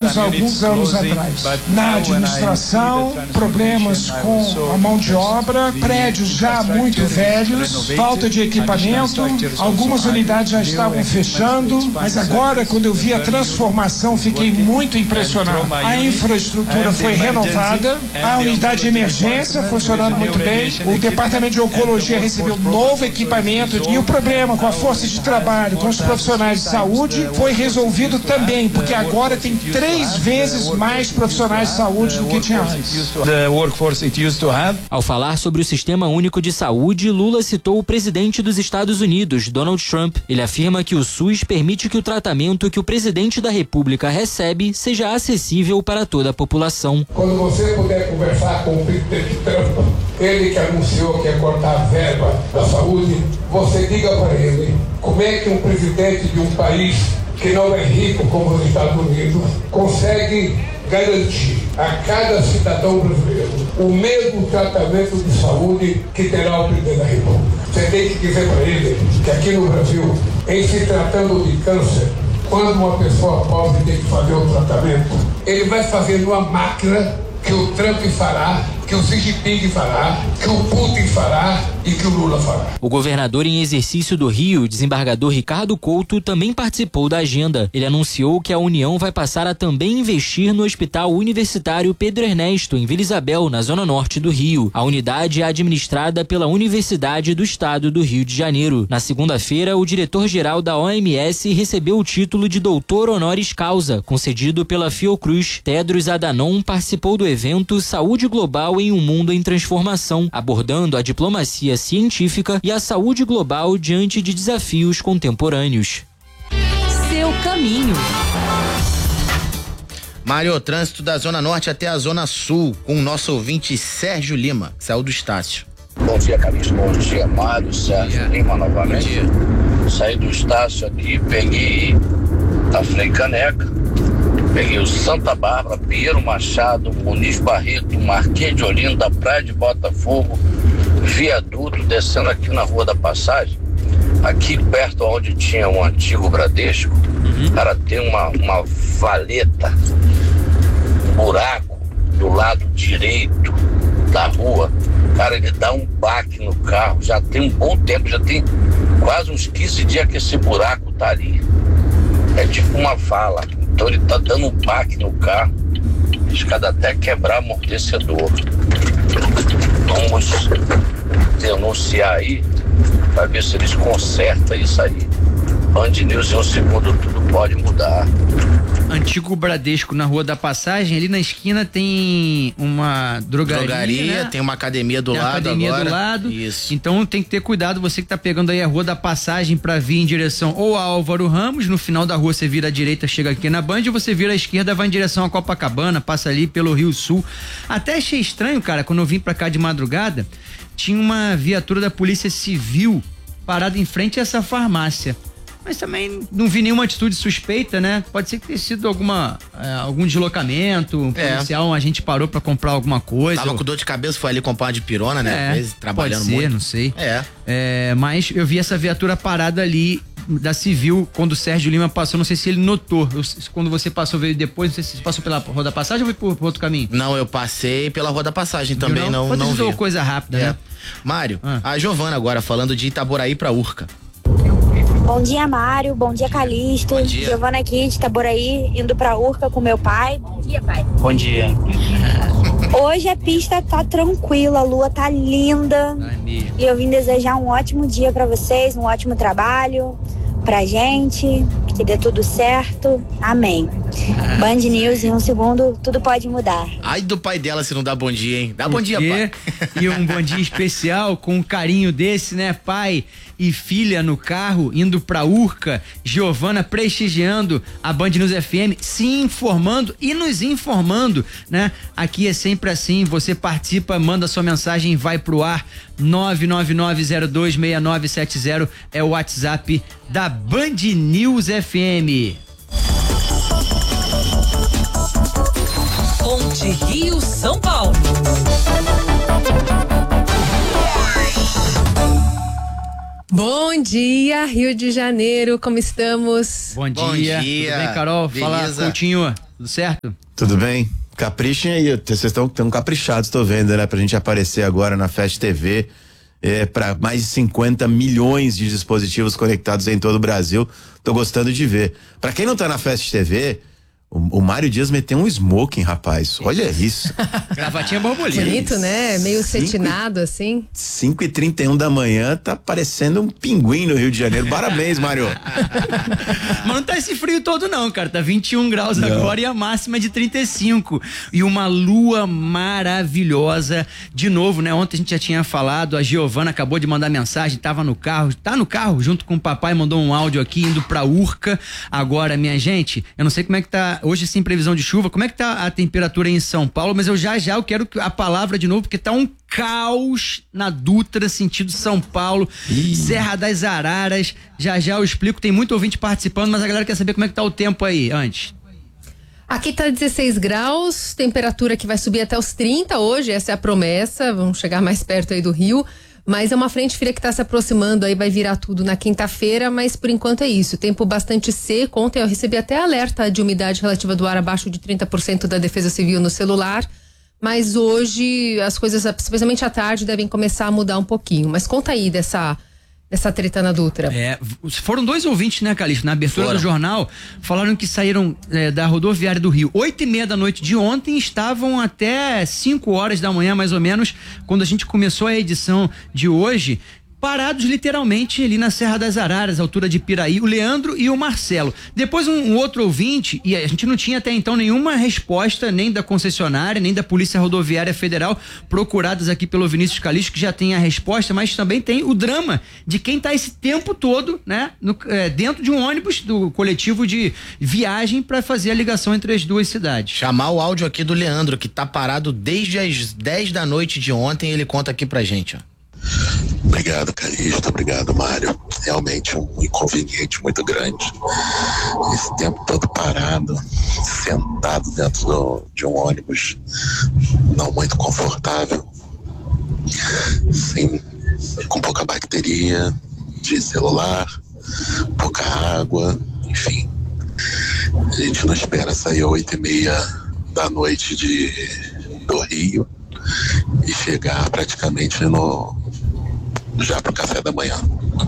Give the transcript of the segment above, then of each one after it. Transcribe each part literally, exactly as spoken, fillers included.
tivemos alguns anos atrás. Na administração, problemas com a mão de obra, prédios já muito velhos, falta de equipamento, algumas unidades já estavam fechando, mas agora, quando eu vi a transformação, fiquei muito impressionado. A infraestrutura foi renovada, a unidade de emergência funcionando muito bem, o departamento de oncologia recebeu novo equipamento e o problema com a força de trabalho, com os profissionais de saúde, foi resolvido também, porque agora tem três vezes mais profissionais de saúde do que tinha antes. Ao falar sobre o Sistema Único de Saúde, Lula citou o presidente dos Estados Unidos, Donald Trump. Ele afirma que o SUS permite que o tratamento que o presidente da República recebe seja acessível para toda a população. Quando você puder conversar com o presidente Trump, ele que anunciou que ia cortar a verba da saúde, você diga para ele como é que um presidente de um país que não é rico como os Estados Unidos consegue garantir a cada cidadão brasileiro o mesmo tratamento de saúde que terá o presidente da República. Você tem que dizer para ele que aqui no Brasil, em se tratando de câncer, quando uma pessoa pobre tem que fazer o tratamento, ele vai fazer numa máquina que o Trump fará, que o Xi Jinping fará, que o Putin fará e que o Lula fará. O governador em exercício do Rio, desembargador Ricardo Couto, também participou da agenda. Ele anunciou que a União vai passar a também investir no Hospital Universitário Pedro Ernesto, em Vila Isabel, na zona norte do Rio. A unidade é administrada pela Universidade do Estado do Rio de Janeiro. Na segunda-feira, o diretor-geral da O M S recebeu o título de doutor honoris causa, concedido pela Fiocruz. Tedros Adhanom participou do evento Saúde Global em um Mundo em Transformação, abordando a diplomacia científica e a saúde global diante de desafios contemporâneos. Seu caminho. Mário, trânsito da Zona Norte até a Zona Sul, com o nosso ouvinte Sérgio Lima, que saiu do Estácio. Bom dia, Calixto. Bom dia, Mário. Sérgio Lima novamente. Bom dia. Saí do Estácio aqui, peguei a Frei Caneca, peguei o Santa Bárbara, Pinheiro Machado, Muniz Barreto, Marquês de Olinda, Praia de Botafogo, Viaduto, descendo aqui na Rua da Passagem, aqui perto onde tinha um antigo Bradesco, uhum. Cara, tem uma, uma valeta, um buraco do lado direito da rua, cara, ele dá um baque no carro, já tem um bom tempo, já tem quase uns quinze dias que esse buraco tá ali, é tipo uma vala, então ele tá dando um baque no carro, escada até quebrar amortecedor. Vamos denunciar aí para ver se eles consertam isso aí. Band News em um segundo, tudo pode mudar. Antigo Bradesco na Rua da Passagem, ali na esquina tem uma drogaria, drogaria né? Tem uma academia do tem lado academia agora. do lado. Isso. Então tem que ter cuidado, você que tá pegando aí a Rua da Passagem para vir em direção ou a Álvaro Ramos, no final da rua você vira à direita, chega aqui na Band, ou você vira à esquerda, vai em direção a Copacabana, passa ali pelo Rio Sul. Até achei estranho, cara, quando eu vim pra cá de madrugada, tinha uma viatura da Polícia Civil parada em frente a essa farmácia. Mas também não vi nenhuma atitude suspeita, né? Pode ser que tenha sido alguma, é, algum deslocamento, um policial, é. A gente parou pra comprar alguma coisa. Tava ou... com dor de cabeça, foi ali comprar uma de pirona, né? É, Às vezes, trabalhando pode ser, muito. não sei. É. é. Mas eu vi essa viatura parada ali da Civil, quando o Sérgio Lima passou, não sei se ele notou. Eu, quando você passou, veio depois, não sei se você passou pela Rua da Passagem ou foi por, por outro caminho? Não, eu passei pela Rua da Passagem também, não, não, não vi. Coisa rápida, é. né? Mário, ah. a Giovana agora, falando de Itaboraí pra Urca. Bom dia, Mário. Bom dia, Calixto. Bom dia. Giovana aqui de Itaboraí, indo pra Urca com meu pai. Bom dia, pai. Bom dia. Hoje a pista tá tranquila, a lua tá linda. Ai, e eu vim desejar um ótimo dia pra vocês, um ótimo trabalho pra gente, que dê tudo certo. Amém. Ah. Band News, em um segundo, tudo pode mudar. Ai do pai dela se não dá bom dia, hein? Dá bom dia, pai. E um bom dia especial com um carinho desse, né? Pai e filha no carro, indo pra Urca, Giovana prestigiando a Band News F M, se informando e nos informando, né? Aqui é sempre assim, você participa, manda sua mensagem, vai pro ar, nove nove nove zero dois seis nove sete zero é o WhatsApp da Band News F M. Ponte Rio São Paulo. Bom dia, Rio de Janeiro, como estamos? Bom dia. Bom dia. Tudo bem, Carol? Beleza. Fala, Coutinho. Tudo certo? Tudo bem? Caprichem aí, vocês estão tão caprichados, tô vendo, né? Pra gente aparecer agora na Fast T V, é, para mais de cinquenta milhões de dispositivos conectados em todo o Brasil. Tô gostando de ver. Pra quem não tá na Fast T V, o, o Mário Dias meteu um smoking, rapaz. Olha isso. Gravatinha borboleta. Bonito, né? Meio cetinado, assim. cinco e trinta e um da manhã, tá parecendo um pinguim no Rio de Janeiro. Parabéns, Mário. Mas não tá esse frio todo não, cara. Tá vinte e um graus não. agora e a máxima é de trinta e cinco. E uma lua maravilhosa. De novo, né? Ontem a gente já tinha falado, a Giovana acabou de mandar mensagem, tava no carro, tá no carro junto com o papai, mandou um áudio aqui indo pra Urca. Agora, minha gente, eu não sei como é que tá hoje sem previsão de chuva, como é que tá a temperatura aí em São Paulo, mas eu já já eu quero a palavra de novo, porque tá um caos na Dutra, sentido São Paulo, Ih. Serra das Araras, já já eu explico, tem muito ouvinte participando, mas a galera quer saber como é que tá o tempo aí, antes. Aqui tá dezesseis graus, temperatura que vai subir até os trinta hoje, essa é a promessa, vamos chegar mais perto aí do Rio. Mas é uma frente fria que está se aproximando, aí vai virar tudo na quinta-feira, mas por enquanto é isso. Tempo bastante seco. Ontem eu recebi até alerta de umidade relativa do ar abaixo de trinta por cento da Defesa Civil no celular. Mas hoje as coisas, especialmente à tarde, devem começar a mudar um pouquinho. Mas conta aí dessa... Essa treta na Dutra. É, foram dois ouvintes, né, Calixto? Na abertura Foram. do jornal, falaram que saíram é, da rodoviária do Rio oito e meia da noite de ontem, estavam até cinco horas da manhã, mais ou menos, quando a gente começou a edição de hoje, parados literalmente ali na Serra das Araras, altura de Piraí, o Leandro e o Marcelo. Depois um, um outro ouvinte, e a gente não tinha até então nenhuma resposta, nem da concessionária, nem da Polícia Rodoviária Federal, procuradas aqui pelo Vinícius Calixto, que já tem a resposta, mas também tem o drama de quem tá esse tempo todo, né, no, é, dentro de um ônibus do coletivo de viagem para fazer a ligação entre as duas cidades. Chamar o áudio aqui do Leandro, que tá parado desde as dez da noite de ontem, ele conta aqui pra gente, ó. Obrigado, Calixto, obrigado, Mário. Realmente um inconveniente muito grande. Esse tempo todo parado, sentado dentro do, de um ônibus não muito confortável, sem, com pouca bateria de celular, pouca água, enfim. A gente não espera sair às oito e meia da noite de, do Rio e chegar praticamente no já pro café da manhã.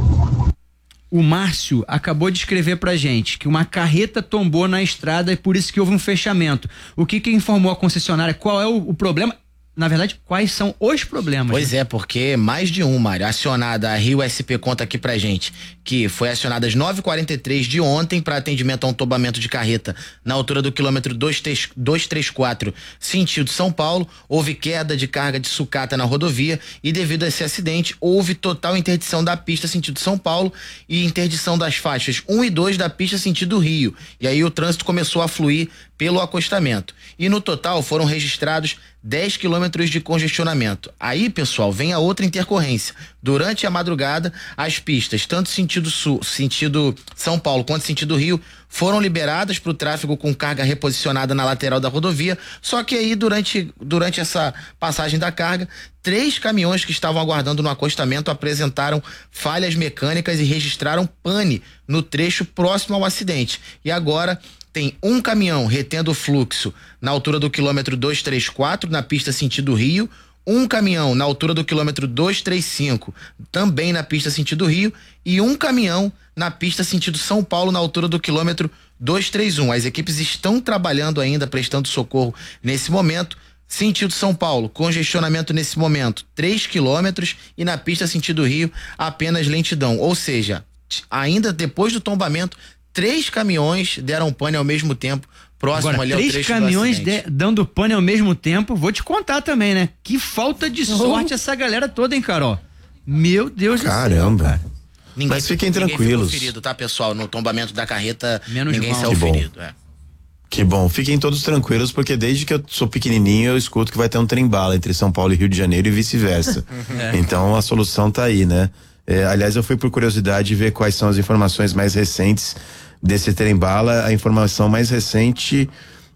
O Márcio acabou de escrever pra gente que uma carreta tombou na estrada e por isso que houve um fechamento. O que que informou a concessionária? Qual é o, o problema? Na verdade, quais são os problemas? Pois né? é, porque mais de um, Mário, acionada, a Rio S P conta aqui pra gente, que foi acionada às nove e quarenta e três de ontem para atendimento a um tombamento de carreta na altura do quilômetro duzentos e trinta e quatro, sentido São Paulo. Houve queda de carga de sucata na rodovia e devido a esse acidente, houve total interdição da pista sentido São Paulo e interdição das faixas um e dois da pista sentido Rio. E aí o trânsito começou a fluir pelo acostamento. E no total foram registrados dez quilômetros de congestionamento. Aí, pessoal, vem a outra intercorrência. Durante a madrugada, as pistas, tanto sentido sul, sentido São Paulo quanto sentido Rio, foram liberadas para o tráfego com carga reposicionada na lateral da rodovia, só que aí durante, durante essa passagem da carga, três caminhões que estavam aguardando no acostamento apresentaram falhas mecânicas e registraram pane no trecho próximo ao acidente. E agora tem um caminhão retendo o fluxo na altura do quilômetro duzentos e trinta e quatro, na pista sentido Rio, um caminhão na altura do quilômetro duzentos e trinta e cinco, também na pista sentido Rio, e um caminhão na pista sentido São Paulo, na altura do quilômetro duzentos e trinta e um. As equipes estão trabalhando ainda, prestando socorro nesse momento. Sentido São Paulo, congestionamento nesse momento, três quilômetros, e na pista sentido Rio, apenas lentidão. Ou seja, ainda depois do tombamento, três caminhões deram pane ao mesmo tempo, próximo Agora, ali ao trecho três caminhões de, dando pane ao mesmo tempo, vou te contar também, né? Que falta de sorte oh. essa galera toda, hein, Carol? Meu Deus Caramba. do céu, cara. Ninguém, Mas fiquem ninguém tranquilos. Ficou ferido, tá, pessoal? No tombamento da carreta, Menos ninguém mal. saiu Que bom. ferido. É. Que bom, fiquem todos tranquilos, porque desde que eu sou pequenininho eu escuto que vai ter um trem-bala entre São Paulo e Rio de Janeiro e vice-versa. é. Então a solução tá aí, né? É, aliás, eu fui por curiosidade ver quais são as informações mais recentes desse trem-bala. A informação mais recente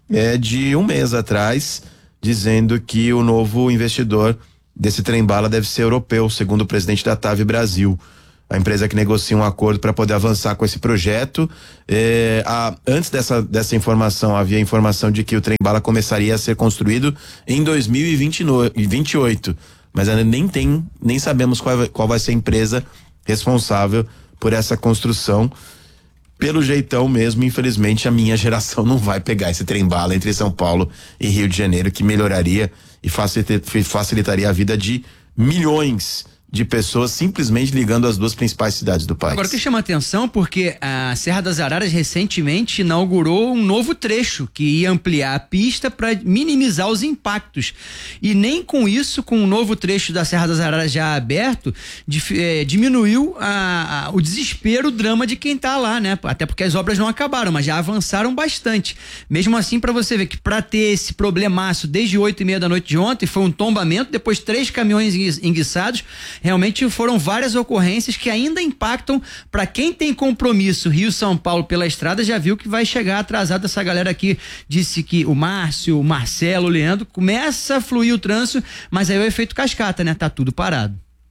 é de um mês atrás, dizendo que o novo investidor desse trem-bala deve ser europeu, segundo o presidente da TAV Brasil. a empresa que negocia um acordo para poder avançar com esse projeto. É, a, antes dessa, dessa informação, havia informação de que o trem-bala começaria a ser construído em dois mil e vinte e oito, mas ainda nem tem, nem sabemos qual, qual vai ser a empresa responsável por essa construção. Pelo jeitão mesmo, infelizmente, a minha geração não vai pegar esse trem-bala entre São Paulo e Rio de Janeiro, que melhoraria e facilitaria a vida de milhões de pessoas simplesmente ligando as duas principais cidades do país. Agora, o que chama atenção porque a Serra das Araras recentemente inaugurou um novo trecho que ia ampliar a pista para minimizar os impactos. E nem com isso, com o novo trecho da Serra das Araras já aberto, de, eh, diminuiu a, a, o desespero, o drama de quem tá lá, né? Até porque as obras não acabaram, mas já avançaram bastante. Mesmo assim, para você ver que para ter esse problemaço desde oito e meia da noite de ontem, foi um tombamento, depois três caminhões enguiçados. Realmente foram várias ocorrências que ainda impactam. Para quem tem compromisso Rio-São Paulo pela estrada, já viu que vai chegar atrasado. Essa galera aqui disse que o Márcio, o Marcelo, o Leandro, começa a fluir o trânsito, mas aí é o efeito cascata, né? Tá tudo parado.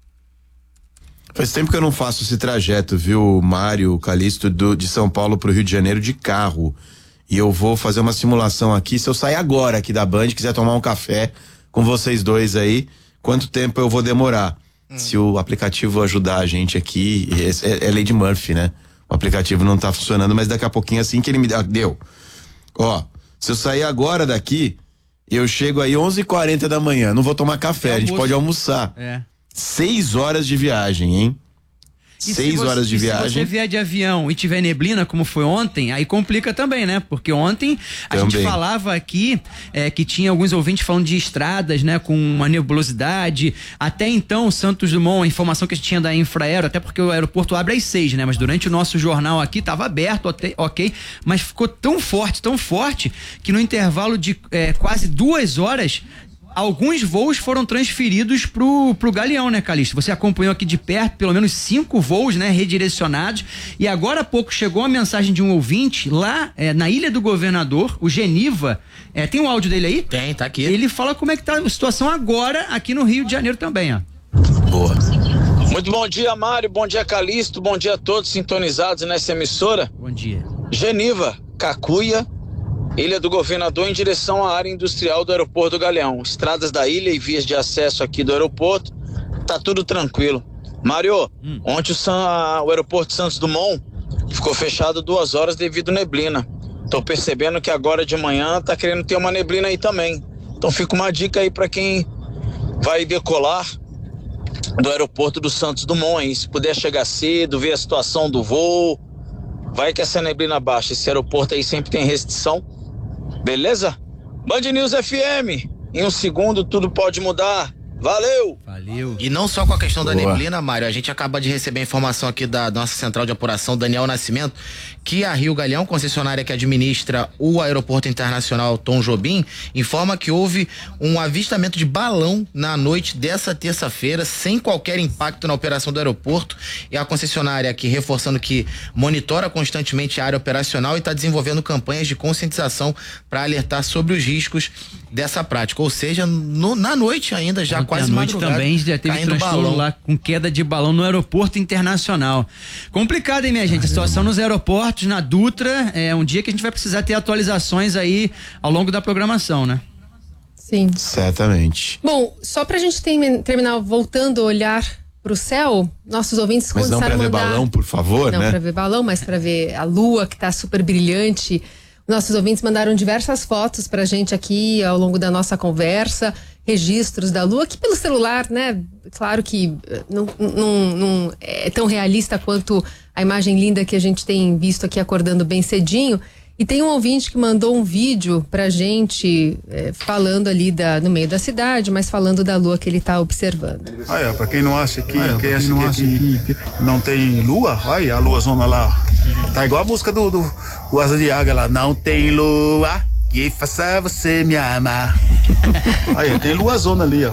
Faz tempo que eu não faço esse trajeto, viu, Mário, Calixto, do, de São Paulo pro Rio de Janeiro de carro. E eu vou fazer uma simulação aqui. Se eu sair agora aqui da Band, quiser tomar um café com vocês dois aí, quanto tempo eu vou demorar? Hum. Se o aplicativo ajudar a gente aqui, é, é lei de Murphy, né? O aplicativo não tá funcionando, mas daqui a pouquinho assim que ele me deu. Ó, se eu sair agora daqui, eu chego aí onze e quarenta da manhã, não vou tomar café, é a gente pode almoçar. É. Seis horas de viagem, hein? E Seis você, horas de viagem. Se você vier de avião e tiver neblina, como foi ontem, aí complica também, né? Porque ontem a também. gente falava aqui é, que tinha alguns ouvintes falando de estradas, né? Com uma nebulosidade. Até então, Santos Dumont, a informação que a gente tinha da Infraero, até porque o aeroporto abre às seis, né? Mas durante o nosso jornal aqui estava aberto, ok, mas ficou tão forte, tão forte, que no intervalo de é, quase duas horas, alguns voos foram transferidos pro, pro Galeão, né, Calixto? Você acompanhou aqui de perto pelo menos cinco voos, né, redirecionados. E agora há pouco chegou a mensagem de um ouvinte lá é, na Ilha do Governador, o Geniva. É, tem o áudio dele aí? Tem, tá aqui. Ele fala como é que tá a situação agora aqui no Rio de Janeiro também, ó. Boa. Muito bom dia, Mário. Bom dia, Calixto. Bom dia a todos sintonizados nessa emissora. Bom dia. Geniva, Cacuia, Ilha do Governador, em direção à área industrial do aeroporto do Galeão. Estradas da ilha e vias de acesso aqui do aeroporto, tá tudo tranquilo. Mário, hum. ontem o, San, o aeroporto Santos Dumont ficou fechado duas horas devido à neblina. Tô percebendo que agora de manhã tá querendo ter uma neblina aí também. Então fica uma dica aí para quem vai decolar do aeroporto do Santos Dumont, hein? Se puder chegar cedo, ver a situação do voo, vai que essa neblina baixa. Esse aeroporto aí sempre tem restrição. Beleza? Band News F M, em um segundo tudo pode mudar. Valeu! Valeu! E não só com a questão Boa. da neblina, Mário, a gente acaba de receber a informação aqui da nossa central de apuração, Daniel Nascimento, que a Rio Galeão, concessionária que administra o aeroporto internacional Tom Jobim, informa que houve um avistamento de balão na noite dessa terça-feira, sem qualquer impacto na operação do aeroporto. E a concessionária aqui reforçando que monitora constantemente a área operacional e está desenvolvendo campanhas de conscientização para alertar sobre os riscos dessa prática. Ou seja, no, na noite ainda, já Ontem quase à noite também já teve transtorno lá com queda de balão no aeroporto internacional. Complicado, hein, minha gente? A situação nos aeroportos, na Dutra, é um dia que a gente vai precisar ter atualizações aí ao longo da programação, né? Sim. Certamente. Bom, só pra gente tem, terminar voltando a olhar pro céu, nossos ouvintes mas começaram a mandar... Mas não pra ver balão, por favor, não né? Não pra ver balão, mas pra ver a lua que tá super brilhante. Nossos ouvintes mandaram diversas fotos pra gente aqui ao longo da nossa conversa, registros da lua, aqui pelo celular, né? Claro que não, não, não é tão realista quanto a imagem linda que a gente tem visto aqui acordando bem cedinho. E tem um ouvinte que mandou um vídeo pra gente é, falando ali da, no meio da cidade, mas falando da lua que ele tá observando. Ah, é, pra quem não acha que, ah, é, quem acha não, que, acha que, que não tem lua, olha a lua zona lá. Tá igual a música do, do, do Asa de Águia lá. Não tem lua que faça você me amar. Aí, tem lua zona ali, ó.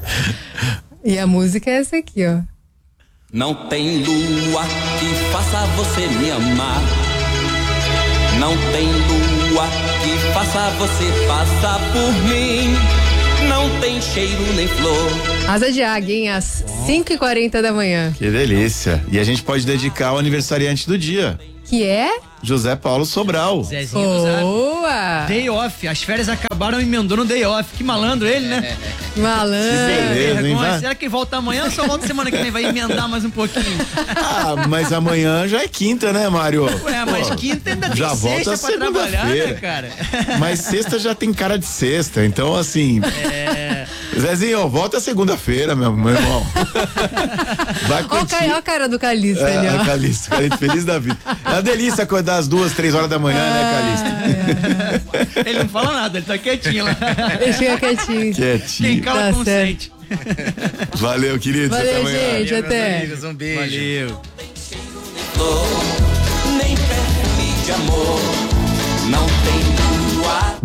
E a música é essa aqui, ó. Não tem lua que faça você me amar. Não tem lua que faça você passar por mim. não tem cheiro nem flor. Asa de águia, hein? Às cinco e quarenta da manhã. Que delícia. E a gente pode dedicar ao aniversariante do dia. Que é? José Paulo Sobral. Zezinho do Zap. Boa! Day off. As férias acabaram e emendou no day off. Que malandro ele, né? Malandro. beleza, hein, vai? Será que volta amanhã ou só volta semana que vem? Vai emendar mais um pouquinho. Ah, mas amanhã já é quinta, né, Mário? Ué, mas Pô, quinta ainda tem já volta sexta pra trabalhar, né, segunda-feira. cara? Mas sexta já tem cara de sexta, então assim. É. Zezinho, volta segunda-feira, meu, meu irmão. Vai Olha curtir. a cara do Calixto É, ali, ó. a Calixto, Calixto, feliz da vida. É uma delícia acordar às duas, três horas da manhã, né, Calixto? Ele não fala nada, ele tá quietinho lá. Ele fica quietinho. Quietinho. Quem cala Tá consente. Valeu, queridos. Valeu, até amanhã. gente, até. Amigos, um beijo. Valeu. Nem perfume de amor, não tem lua.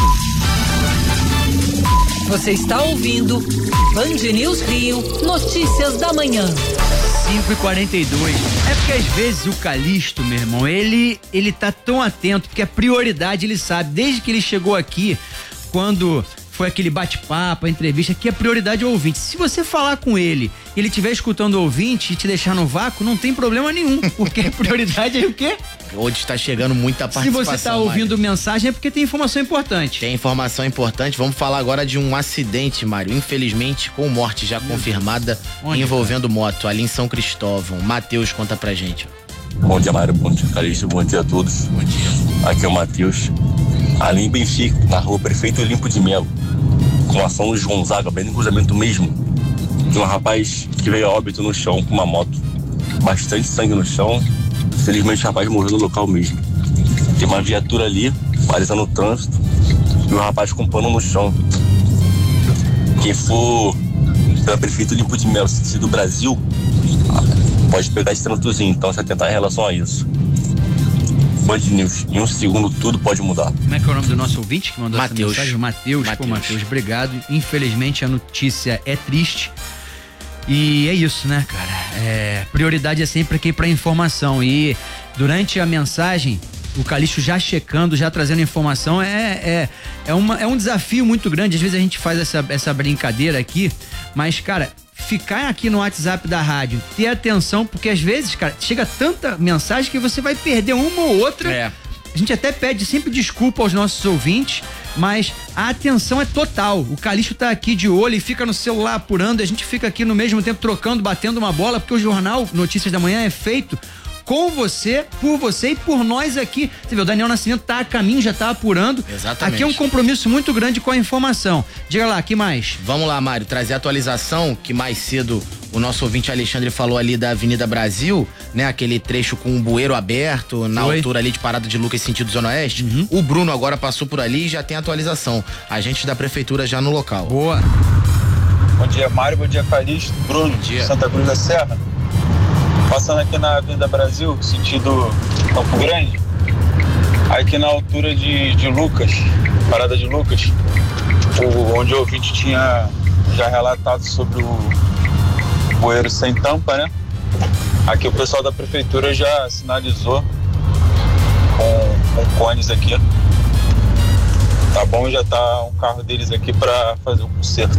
Você está ouvindo Band News Rio, notícias da manhã. cinco e quarenta e dois. É porque às vezes o Calixto, meu irmão, ele, ele tá tão atento, porque a prioridade ele sabe, desde que ele chegou aqui, quando foi aquele bate-papo, a entrevista, que a prioridade é o ouvinte. Se você falar com ele e ele estiver escutando o ouvinte e te deixar no vácuo, não tem problema nenhum, porque a prioridade é o quê? Hoje está chegando muita participação. Se você tá ouvindo Mário. mensagem é porque tem informação importante. Tem informação importante. Vamos falar agora de um acidente, Mário. Infelizmente, com morte já confirmada, Onde, envolvendo moto ali em São Cristóvão. Matheus, conta pra gente. Bom dia, Mário. Bom dia, Calixto. Bom dia a todos. Bom dia. Aqui é o Matheus. Ali em Benfica, na rua Prefeito Olimpo de Melo, com a São Luís Gonzaga, bem no cruzamento mesmo, de um rapaz que veio a óbito no chão com uma moto. Bastante sangue no chão. Felizmente o rapaz morreu no local mesmo. Tem uma viatura ali, paralisando o trânsito, e o rapaz com pano no chão. Quem for pela Prefeito Olimpo de Melo, sentido do Brasil, pode pegar esse trânsidozinho, então se atentar em relação a isso. Band News, em um segundo tudo pode mudar. Como é que é o nome do nosso ouvinte que mandou Mateus. essa mensagem? Matheus. Pô, Matheus, obrigado. Infelizmente a notícia é triste. E é isso, né, cara? É, prioridade é sempre aqui pra informação. E durante a mensagem, o Calixto já checando, já trazendo informação, é, é, é, uma, é um desafio muito grande. Às vezes a gente faz essa, essa brincadeira aqui, mas, cara, ficar aqui no WhatsApp da rádio, ter atenção, porque às vezes, cara, chega tanta mensagem que você vai perder uma ou outra. É. A gente até pede sempre desculpa aos nossos ouvintes, mas a atenção é total. O Calixto tá aqui de olho e fica no celular apurando, a gente fica aqui no mesmo tempo trocando, batendo uma bola, porque o jornal Notícias da Manhã é feito com você, por você e por nós aqui. Você vê, o Daniel Nascimento tá a caminho, já tá apurando. Exatamente. Aqui é um compromisso muito grande com a informação. Diga lá, que mais? Vamos lá, Mário, trazer a atualização que mais cedo o nosso ouvinte Alexandre falou ali da Avenida Brasil, né? Aquele trecho com o bueiro aberto, na Foi. altura ali de Parada de Lucas, sentido Zona Oeste. Uhum. O Bruno agora passou por ali e já tem atualização. Agente da prefeitura já no local. Boa. Bom dia, Mário. Bom dia, Calixto. Bruno, dia. Santa Cruz da Serra. Passando aqui na Avenida Brasil, sentido Campo Grande. Aqui na altura de, de Lucas, Parada de Lucas, o, onde o ouvinte tinha já relatado sobre o bueiro sem tampa, né? Aqui o pessoal da prefeitura já sinalizou com, com cones aqui. Tá bom, já tá um carro deles aqui para fazer o conserto.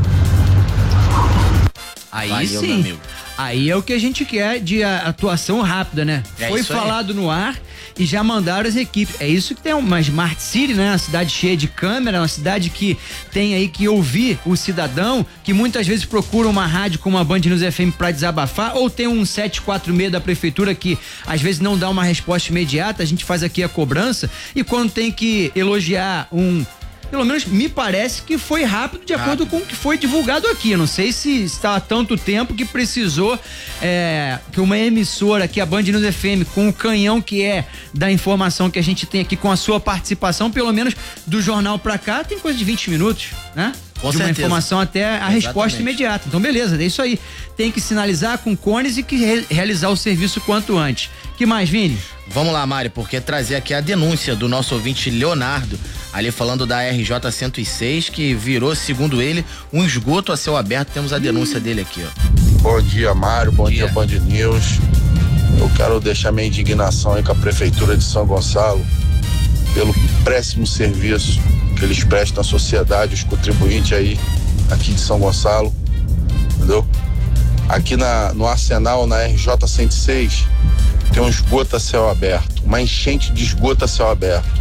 Aí Valeu, meu sim. amigo. Aí é o que a gente quer de a- atuação rápida, né? É Foi isso aí. falado no ar e já mandaram as equipes. É isso que tem uma Smart City, né? Uma cidade cheia de câmera, uma cidade que tem aí que ouvir o cidadão, que muitas vezes procura uma rádio como a Band News F M pra desabafar, ou tem um sete quatro seis da prefeitura que às vezes não dá uma resposta imediata, a gente faz aqui a cobrança, e quando tem que elogiar um... Pelo menos me parece que foi rápido de acordo com o que foi divulgado aqui. Eu não sei se está há tanto tempo que precisou é, que uma emissora aqui, a Band News F M, com o canhão que é da informação que a gente tem aqui, com a sua participação, pelo menos do jornal pra cá, tem coisa de vinte minutos, né? Com de uma certeza. informação até a Exatamente. resposta imediata. Então, beleza, é isso aí. Tem que sinalizar com cones e que re- realizar o serviço quanto antes. Que mais, Vini? Vamos lá, Mário, porque trazer aqui a denúncia do nosso ouvinte Leonardo, ali falando da R J cento e seis, que virou, segundo ele, um esgoto a céu aberto. Temos a denúncia dele aqui, ó. Bom dia, Mário. Bom dia, dia Band News. Eu quero deixar minha indignação aí com a Prefeitura de São Gonçalo pelo péssimo serviço que eles prestam à sociedade, os contribuintes aí, aqui de São Gonçalo, entendeu? Aqui na, no Arsenal, na R J cento e seis, tem um esgoto a céu aberto, uma enchente de esgoto a céu aberto.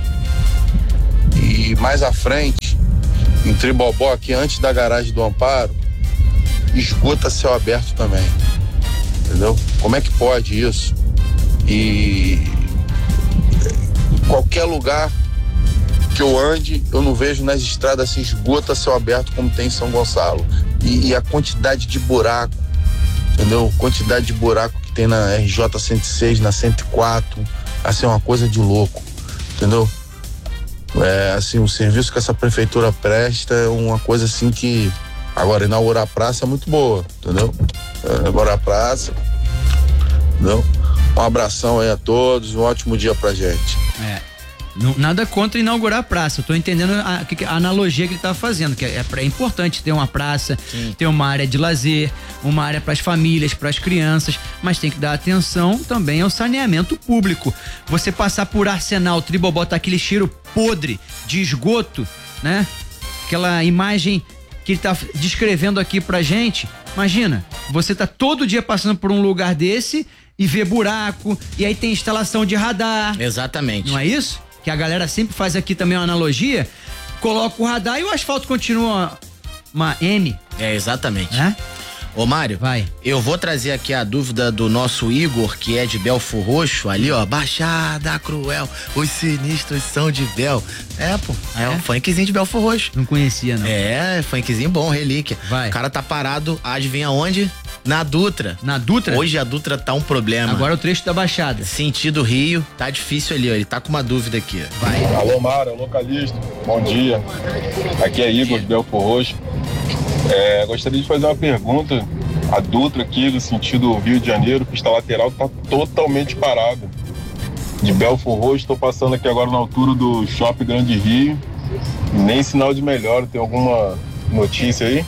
E mais à frente, em Tribobó, aqui antes da garagem do Amparo, esgoto a céu aberto também, entendeu? Como é que pode isso? E qualquer lugar que eu ande, eu não vejo nas estradas assim, esgoto a céu aberto como tem em São Gonçalo. E, e a quantidade de buraco, entendeu? Quantidade de buraco que tem na R J cento e seis, na cento e quatro, assim, é uma coisa de louco, entendeu? É, assim, o serviço que essa prefeitura presta é uma coisa assim que, agora, inaugurar a praça é muito boa, entendeu? Inaugurar a praça, entendeu? Um abração aí a todos, um ótimo dia pra gente. É. Não, nada contra inaugurar a praça. Eu tô entendendo a, a analogia que ele tá fazendo, que é, é importante ter uma praça, Sim. ter uma área de lazer, uma área para as famílias, para as crianças, mas tem que dar atenção também ao saneamento público. Você passar por Arsenal, Tribobó, tá aquele cheiro podre de esgoto, né? Aquela imagem que ele tá descrevendo aqui pra gente. Imagina, você tá todo dia passando por um lugar desse e vê buraco, e aí tem instalação de radar. Exatamente. Não é isso? Que a galera sempre faz aqui também uma analogia, coloca o radar e o asfalto continua uma M. É, exatamente. É? Ô Mário, vai. Eu vou trazer aqui a dúvida do nosso Igor, que é de Belfor Roxo, ali ó, Baixada Cruel, os sinistros são de Bel. É, pô, é, é um funkzinho de Belfor Roxo. Não conhecia, não. É, funkzinho bom, relíquia. Vai. O cara tá parado, adivinha onde? Na Dutra. Na Dutra? Hoje a Dutra tá um problema. Agora o trecho da Baixada. Sentido Rio, tá difícil ali, ó. Ele tá com uma dúvida aqui. Vai. Alô, Mara, localista. Bom dia. Aqui é Igor de Belfor Roxo. É, gostaria de fazer uma pergunta. A Dutra aqui, no sentido Rio de Janeiro, pista lateral, tá totalmente parada. De Belfor Roxo, estou passando aqui agora na altura do Shopping Grande Rio. Nem sinal de melhora. Tem alguma notícia aí?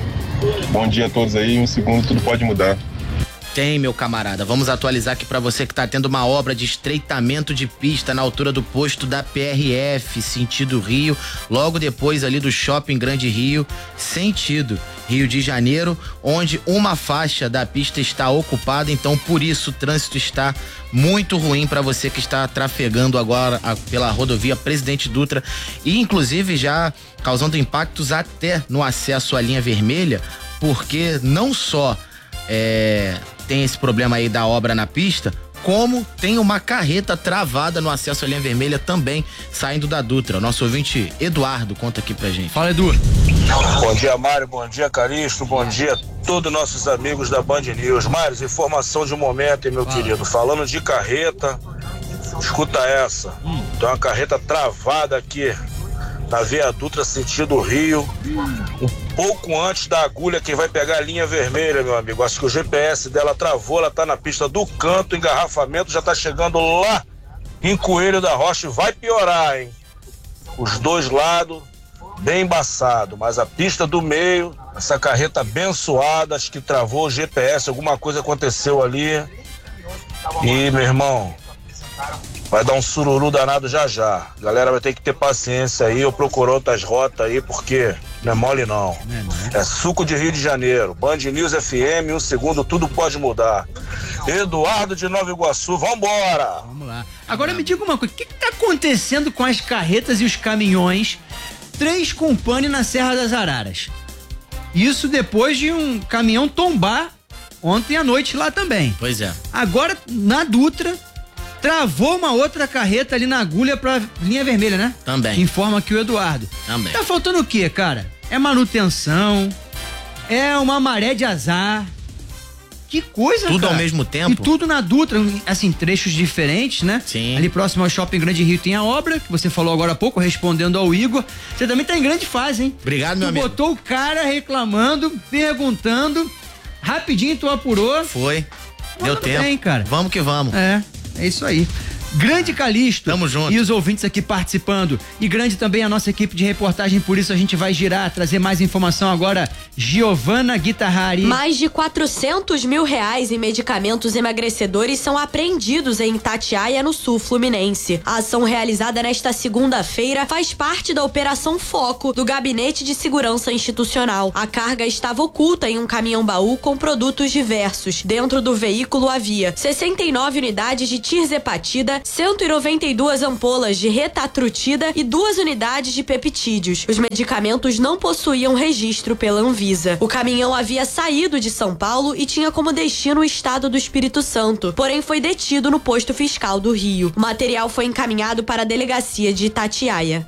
Bom dia a todos aí, um segundo tudo pode mudar. Tem, meu camarada. Vamos atualizar aqui pra você que tá tendo uma obra de estreitamento de pista na altura do posto da P R F, sentido Rio, logo depois ali do Shopping Grande Rio, sentido Rio de Janeiro, onde uma faixa da pista está ocupada, então por isso o trânsito está muito ruim para você que está trafegando agora a, pela rodovia Presidente Dutra e inclusive já causando impactos até no acesso à linha vermelha, porque não só é, tem esse problema aí da obra na pista, como tem uma carreta travada no acesso à linha vermelha também, saindo da Dutra. O nosso ouvinte Eduardo conta aqui pra gente. Fala, Edu. Bom dia, Mário, bom dia, Caristo, bom dia a todos nossos amigos da Band News. Mário, informação de um momento, hein, meu Fala. querido, falando de carreta, escuta essa, hum. tem uma carreta travada aqui na Via Dutra, sentido Rio, um pouco antes da agulha, quem vai pegar a linha vermelha, meu amigo. Acho que o G P S dela travou, ela tá na pista do canto, engarrafamento já tá chegando lá em Coelho da Rocha, vai piorar, hein? Os dois lados, bem embaçado, mas a pista do meio, essa carreta abençoada, acho que travou o G P S, alguma coisa aconteceu ali. E, meu irmão, vai dar um sururu danado já já. Galera vai ter que ter paciência aí, ou procurar outras rotas aí, porque não é mole não. É suco de Rio de Janeiro. Band News F M, um segundo, tudo pode mudar. Eduardo de Nova Iguaçu, vambora! Vamos lá. Agora me diga uma coisa, o que que tá acontecendo com as carretas e os caminhões três com pane na Serra das Araras? Isso depois de um caminhão tombar ontem à noite lá também. Pois é. Agora, na Dutra, travou uma outra carreta ali na agulha pra linha vermelha, né? Também. Informa aqui o Eduardo. Também. Tá faltando o quê, cara? É manutenção, é uma maré de azar. Que coisa, tudo cara. Ao mesmo tempo. E tudo na Dutra, assim, trechos diferentes, né? Sim. Ali próximo ao Shopping Grande Rio tem a obra, que você falou agora há pouco, respondendo ao Igor. Você também tá em grande fase, hein? Obrigado, meu tu amigo. Botou o cara reclamando, perguntando, rapidinho tu apurou. Foi. Deu Tudo tempo. bem, cara. Vamos que vamos. É, é isso aí. Grande Calixto. Tamo junto. E os ouvintes aqui participando. E grande também a nossa equipe de reportagem, por isso a gente vai girar, trazer mais informação agora. Giovana Guitarrari. Mais de quatrocentos mil reais em medicamentos emagrecedores são apreendidos em Itatiaia, no sul fluminense. A ação realizada nesta segunda-feira faz parte da Operação Foco do Gabinete de Segurança Institucional. A carga estava oculta em um caminhão-baú com produtos diversos. Dentro do veículo havia sessenta e nove unidades de tirzepatida, cento e noventa e duas ampolas de retatrutida e duas unidades de peptídeos. Os medicamentos não possuíam registro pela Anvisa. O caminhão havia saído de São Paulo e tinha como destino o estado do Espírito Santo, porém foi detido no posto fiscal do Rio. O material foi encaminhado para a delegacia de Itatiaia.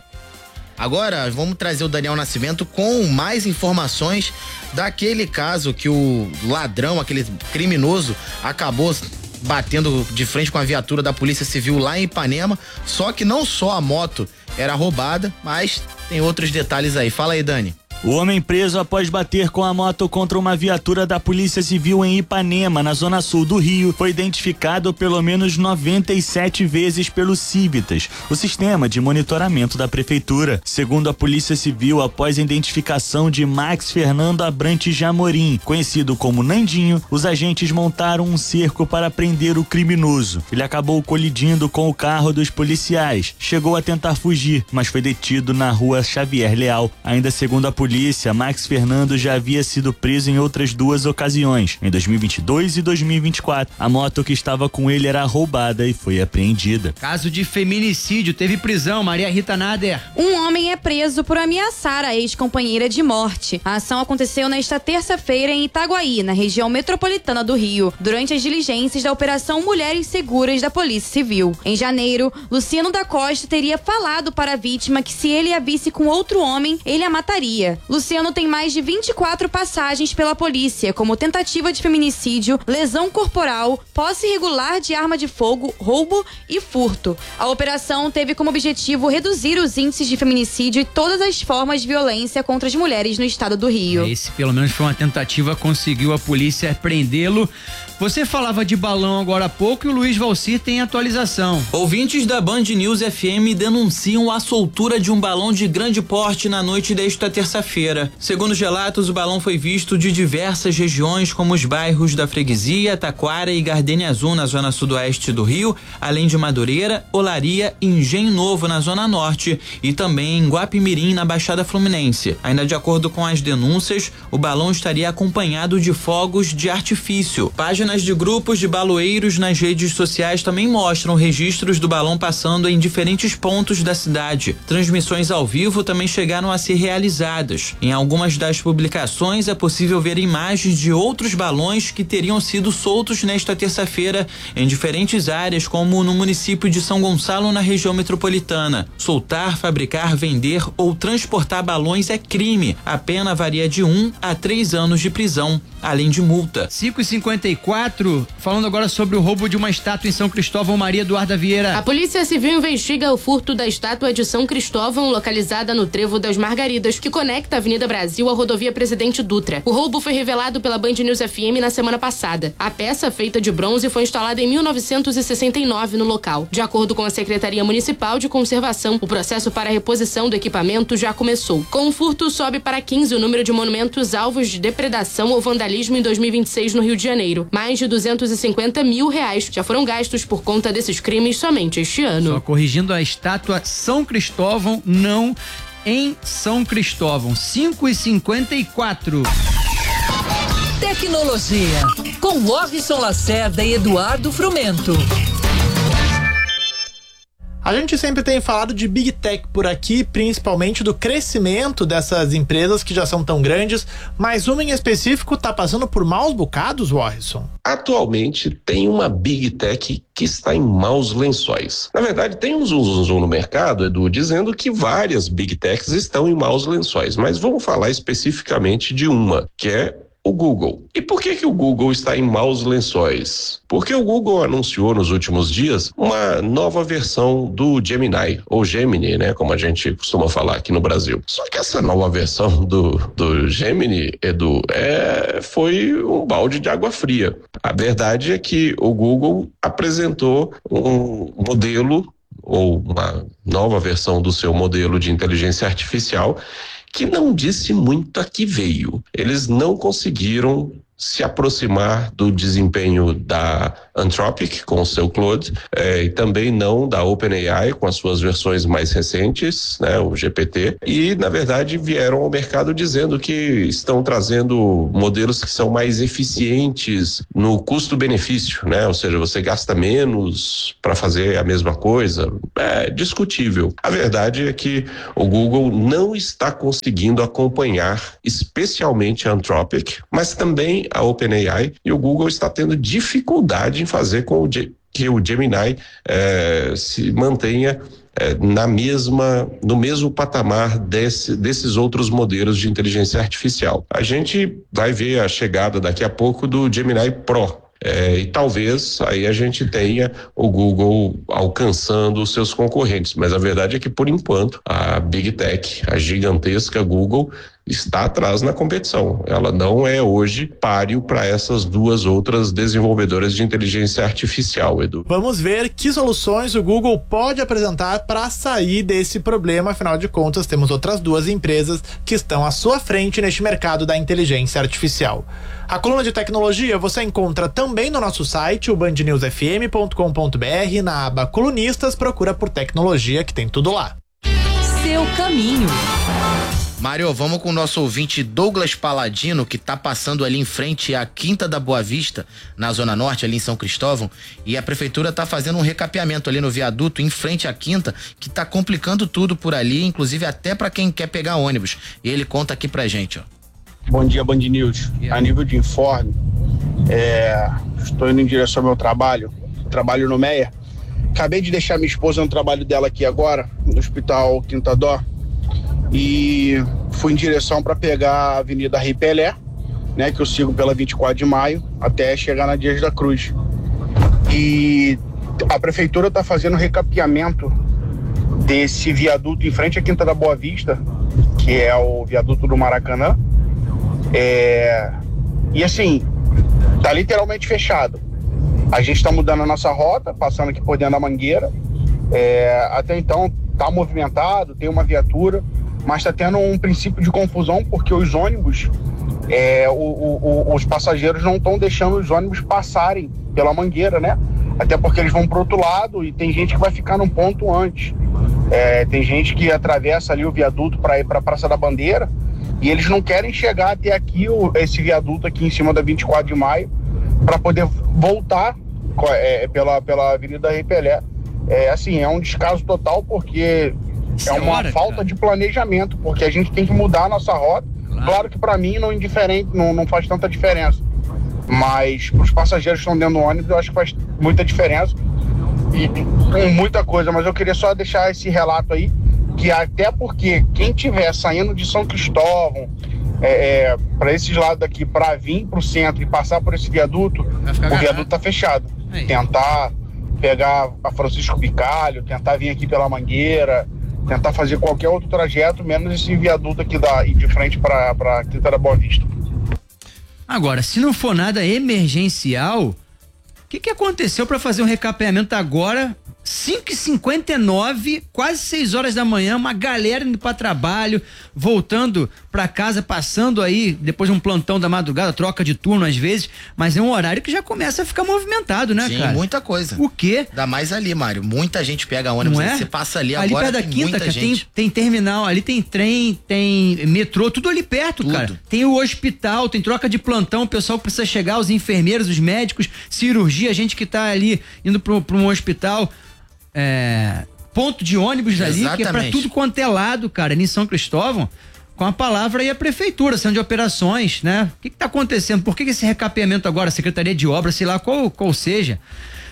Agora vamos trazer o Daniel Nascimento com mais informações daquele caso que o ladrão, aquele criminoso, acabou batendo de frente com a viatura da Polícia Civil lá em Ipanema. Só que não só a moto era roubada, mas tem outros detalhes aí. Fala aí, Dani. O homem preso após bater com a moto contra uma viatura da Polícia Civil em Ipanema, na zona sul do Rio, foi identificado pelo menos noventa e sete vezes pelo Civitas, o sistema de monitoramento da prefeitura. Segundo a Polícia Civil, após a identificação de Max Fernando Abrantes Jamorim, conhecido como Nandinho, os agentes montaram um cerco para prender o criminoso. Ele acabou colidindo com o carro dos policiais, chegou a tentar fugir, mas foi detido na rua Xavier Leal. Ainda segundo a polícia, polícia, Max Fernando já havia sido preso em outras duas ocasiões, em dois mil e vinte e dois e dois mil e vinte e quatro. A moto que estava com ele era roubada e foi apreendida. Caso de feminicídio, teve prisão. Maria Rita Nader. Um homem é preso por ameaçar a ex-companheira de morte. A ação aconteceu nesta terça-feira em Itaguaí, na região metropolitana do Rio, durante as diligências da Operação Mulheres Seguras da Polícia Civil. Em janeiro, Luciano da Costa teria falado para a vítima que se ele a visse com outro homem, ele a mataria. Luciano tem mais de vinte e quatro passagens pela polícia, como tentativa de feminicídio, lesão corporal, posse irregular de arma de fogo, roubo e furto. A operação teve como objetivo reduzir os índices de feminicídio e todas as formas de violência contra as mulheres no estado do Rio. Esse, pelo menos, foi uma tentativa, conseguiu a polícia prendê-lo. Você falava de balão agora há pouco e o Luiz Valcir tem atualização. Ouvintes da Band News F M denunciam a soltura de um balão de grande porte na noite desta terça-feira. Segundo os relatos, o balão foi visto de diversas regiões, como os bairros da Freguesia, Taquara e Gardenia Azul, na zona sudoeste do Rio, além de Madureira, Olaria e Engenho Novo, na zona norte, e também em Guapimirim, na Baixada Fluminense. Ainda de acordo com as denúncias, o balão estaria acompanhado de fogos de artifício. Páginas de grupos de baloeiros nas redes sociais também mostram registros do balão passando em diferentes pontos da cidade. Transmissões ao vivo também chegaram a ser realizadas. Em algumas das publicações é possível ver imagens de outros balões que teriam sido soltos nesta terça-feira em diferentes áreas, como no município de São Gonçalo, na região metropolitana. Soltar, fabricar, vender ou transportar balões é crime. A pena varia de um a três anos de prisão, além de multa. cinco e cinquenta e quatro, falando agora sobre o roubo de uma estátua em São Cristóvão. Maria Eduarda Vieira. A Polícia Civil investiga o furto da estátua de São Cristóvão, localizada no Trevo das Margaridas, que conecta a Avenida Brasil à rodovia Presidente Dutra. O roubo foi revelado pela Band News F M na semana passada. A peça, feita de bronze, foi instalada em mil novecentos e sessenta e nove no local. De acordo com a Secretaria Municipal de Conservação, o processo para a reposição do equipamento já começou. Com o furto, sobe para quinze o número de monumentos alvos de depredação ou vandalismo em dois mil e vinte e seis no Rio de Janeiro. Mais de duzentos e cinquenta mil reais já foram gastos por conta desses crimes somente este ano. Só corrigindo, a estátua São Cristóvão, não em São Cristóvão. cinco e cinquenta e quatro. Tecnologia, com Morrison Lacerda e Eduardo Frumento. A gente sempre tem falado de Big Tech por aqui, principalmente do crescimento dessas empresas que já são tão grandes, mas uma em específico está passando por maus bocados, Morrison? Atualmente tem uma Big Tech que está em maus lençóis. Na verdade, tem um zoom, zoom, zoom no mercado, Edu, dizendo que várias Big Techs estão em maus lençóis, mas vamos falar especificamente de uma, que é o Google. E por que que o Google está em maus lençóis? Porque o Google anunciou nos últimos dias uma nova versão do Gemini, ou Gemini, né, como a gente costuma falar aqui no Brasil. Só que essa nova versão do, do Gemini, Edu, é, foi um balde de água fria. A verdade é que o Google apresentou um modelo ou uma nova versão do seu modelo de inteligência artificial que não disse muito a que veio. Eles não conseguiram se aproximar do desempenho da Anthropic com o seu Claude, eh, e também não da OpenAI com as suas versões mais recentes, né, o G P T, e na verdade vieram ao mercado dizendo que estão trazendo modelos que são mais eficientes no custo-benefício, né, ou seja, você gasta menos para fazer a mesma coisa. É discutível. A verdade é que o Google não está conseguindo acompanhar, especialmente a Anthropic, mas também a OpenAI, e o Google está tendo dificuldade em fazer com o G, que o Gemini eh, se mantenha eh, na mesma, no mesmo patamar desse, desses outros modelos de inteligência artificial. A gente vai ver a chegada daqui a pouco do Gemini Pro. É, e talvez aí a gente tenha o Google alcançando os seus concorrentes, mas a verdade é que por enquanto a Big Tech, a gigantesca Google, está atrás na competição. Ela não é hoje páreo para essas duas outras desenvolvedoras de inteligência artificial, Edu. Vamos ver que soluções o Google pode apresentar para sair desse problema. Afinal de contas, temos outras duas empresas que estão à sua frente neste mercado da inteligência artificial. A coluna de tecnologia você encontra também no nosso site, o band news f m ponto com ponto b r, na aba Colunistas, procura por tecnologia que tem tudo lá. Seu caminho. Mário, vamos com o nosso ouvinte Douglas Paladino, que tá passando ali em frente à Quinta da Boa Vista, na Zona Norte, ali em São Cristóvão, e a prefeitura tá fazendo um recapeamento ali no viaduto, em frente à Quinta, que tá complicando tudo por ali, inclusive até para quem quer pegar ônibus. E ele conta aqui pra gente, ó. Bom dia, Band News. A nível de informe, é, estou indo em direção ao meu trabalho, trabalho no Meia. Acabei de deixar minha esposa no trabalho dela aqui agora, no Hospital Quinta Dó, e fui em direção para pegar a Avenida Rei Pelé, né, que eu sigo pela vinte e quatro de maio, até chegar na Dias da Cruz. E a prefeitura está fazendo recapeamento desse viaduto em frente à Quinta da Boa Vista, que é o viaduto do Maracanã. É... E assim, tá literalmente fechado. A gente está mudando a nossa rota, passando aqui por dentro da Mangueira. É... Até então tá movimentado, tem uma viatura, mas está tendo um princípio de confusão porque os ônibus, é, o, o, os passageiros não estão deixando os ônibus passarem pela Mangueira, né? Até porque eles vão para o outro lado e tem gente que vai ficar num ponto antes. É, tem gente que atravessa ali o viaduto para ir para a Praça da Bandeira e eles não querem chegar até aqui, o, esse viaduto aqui em cima da vinte e quatro de maio, para poder voltar é, pela, pela Avenida Rei Pelé. É, assim, é um descaso total porque é uma hora, falta cara. de planejamento, porque a gente tem que mudar a nossa rota. Claro, claro que para mim não, indiferente, não, não faz tanta diferença, mas para os passageiros que estão dentro do ônibus eu acho que faz muita diferença e com muita coisa. Mas eu queria só deixar esse relato aí, que até porque quem tiver saindo de São Cristóvão é, é, para esses lados daqui, para vir para o centro e passar por esse viaduto, o viaduto está fechado. Aí. Tentar pegar a Francisco Bicalho, tentar vir aqui pela Mangueira, tentar fazer qualquer outro trajeto, menos esse viaduto aqui da, de frente para a Quinta da Boa Vista. Agora, se não for nada emergencial, o que, que aconteceu para fazer um recapeamento agora? cinco e cinquenta e nove, quase seis horas da manhã, uma galera indo para trabalho, voltando para casa, passando aí, depois de um plantão da madrugada, troca de turno às vezes, mas é um horário que já começa a ficar movimentado, né, Sim, cara? muita coisa. O quê? Ainda mais ali, Mário, muita gente pega ônibus, Não é? Você passa ali, ali agora perto da tem Quinta, muita cara, gente. Tem, tem terminal, ali tem trem, tem metrô, tudo ali perto, Tudo. cara. Tem o hospital, tem troca de plantão, o pessoal que precisa chegar, os enfermeiros, os médicos, cirurgia, gente que tá ali indo para um hospital. É, ponto de ônibus ali, que é pra tudo quanto é lado, cara, em São Cristóvão, com a palavra aí a prefeitura, centro de operações, né? O que que tá acontecendo? Por que que esse recapeamento agora, Secretaria de Obras, sei lá qual, qual seja?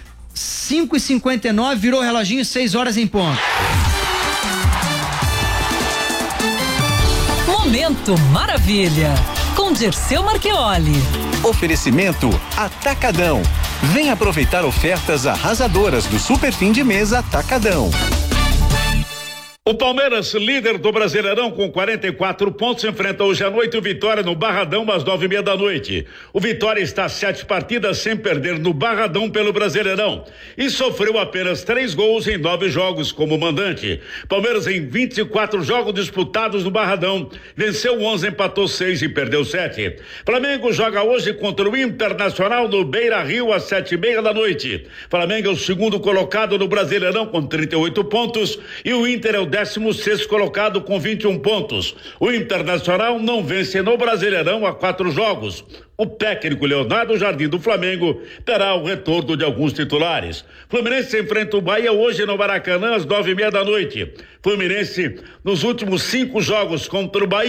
cinco e cinquenta e nove, virou o reloginho, seis horas em ponto. Momento Maravilha. com Dirceu Marchioli. Oferecimento Atacadão. Vem aproveitar ofertas arrasadoras do Super Fim de Mês Atacadão. O Palmeiras, líder do Brasileirão com quarenta e quatro pontos, enfrenta hoje à noite o Vitória no Barradão às nove e meia da noite. O Vitória está a sete partidas sem perder no Barradão pelo Brasileirão e sofreu apenas três gols em nove jogos como mandante. Palmeiras em vinte e quatro jogos disputados no Barradão, venceu onze, empatou seis e perdeu sete. Flamengo joga hoje contra o Internacional no Beira-Rio às sete e meia da noite. Flamengo é o segundo colocado no Brasileirão com trinta e oito pontos e o Inter é o décimo sexto colocado com vinte e um pontos. O Internacional não vence no Brasileirão há quatro jogos. O técnico Leonardo Jardim do Flamengo terá o retorno de alguns titulares. Fluminense enfrenta o Bahia hoje no Maracanã às nove e meia da noite. Fluminense nos últimos cinco jogos contra o Bahia